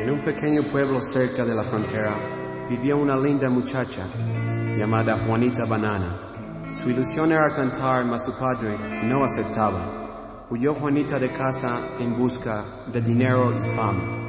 En un pequeño pueblo cerca de la frontera vivía una linda muchacha llamada Juanita Banana. Su ilusión era cantar, mas su padre no aceptaba. Huyó Juanita de casa en busca de dinero y fama.